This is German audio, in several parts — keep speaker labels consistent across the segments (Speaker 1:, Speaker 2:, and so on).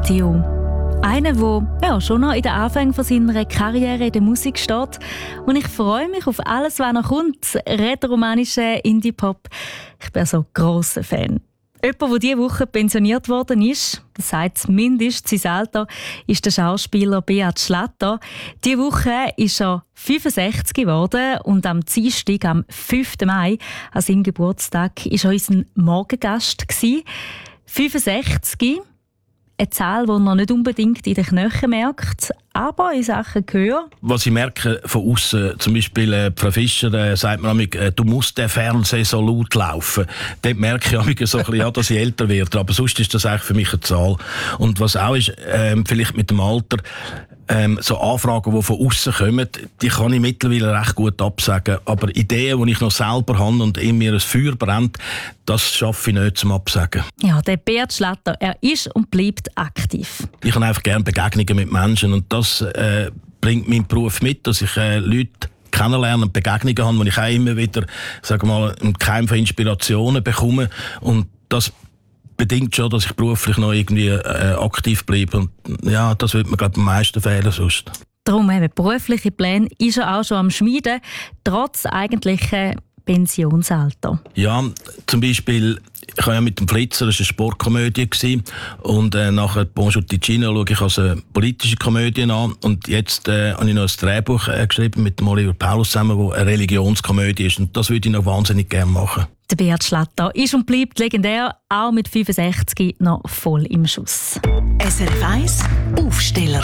Speaker 1: Dio. Einer, der schon noch in den Anfängen von seiner Karriere in der Musik steht. Und ich freue mich auf alles, was noch kommt. Rätoromanische Indie-Pop. Ich bin also grosser Fan. Jemand, der diese Woche pensioniert worden ist, das sagt zumindest sein Alter, ist der Schauspieler Beat Schlatter. Diese Woche ist er 65 geworden und am Dienstag, am 5. Mai, an seinem Geburtstag, war er unser Morgengast. 65, eine Zahl, die man nicht unbedingt in den Knochen merkt, aber in Sachen Gehör.
Speaker 2: Was ich merke von außen, zum Beispiel Frau Fischer sagt mir manchmal, du musst den Fernseher so laut laufen. Dort merke ich manchmal so ein bisschen, dass ich älter werde. Aber sonst ist das eigentlich für mich eine Zahl. Und was auch ist, vielleicht mit dem Alter, so Anfragen, die von außen kommen, die kann ich mittlerweile recht gut absagen. Aber Ideen, die ich noch selber habe und in mir ein Feuer brennt, das schaffe ich nicht zum Absagen.
Speaker 1: Ja, der Beat Schlatter, er ist und bleibt aktiv.
Speaker 2: Ich habe einfach gerne Begegnungen mit Menschen und das bringt mein Beruf mit, dass ich Leute kennenlernen und Begegnungen habe, wo ich auch immer wieder, einen Keim von Inspirationen bekomme. Und das bedingt schon, dass ich beruflich noch irgendwie aktiv bleibe. Und ja, das wird mir, glaube ich, am meisten fehlen sonst.
Speaker 1: Darum eben berufliche Pläne ist er auch schon am Schmieden, trotz eigentlichen Pensionsalter.
Speaker 2: Ja, zum Beispiel, ich habe ja mit dem Flitzer, das war eine Sportkomödie, und nachher Bonjour Ticino schaue ich als eine politische Komödie an. Und jetzt habe ich noch ein Drehbuch geschrieben mit dem Oliver Paulus zusammen, das eine Religionskomödie ist. Und das würde ich noch wahnsinnig gerne machen.
Speaker 1: Der Beat Schlatter ist und bleibt legendär, auch mit 65 noch voll im Schuss.
Speaker 3: SRF 1 Aufsteller.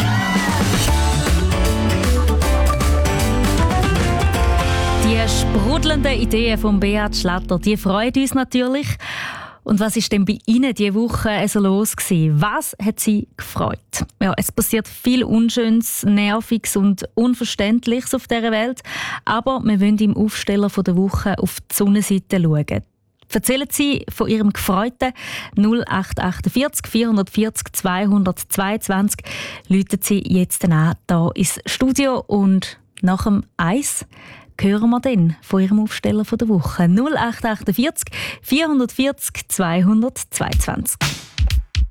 Speaker 1: Die sprudelnden Ideen von Beat Schlatter, die freuen uns natürlich. Und was ist denn bei Ihnen diese Woche so los gewesen? Was hat Sie gefreut? Ja, es passiert viel Unschönes, Nerviges und Unverständliches auf dieser Welt. Aber wir wollen im Aufsteller der Woche auf die Sonnenseite schauen. Erzählen Sie von Ihrem Gefreuten 0848 440 222. Läuten Sie jetzt an hier ins Studio und nach dem Eis hören wir dann von Ihrem Aufsteller der Woche 0848 440 222.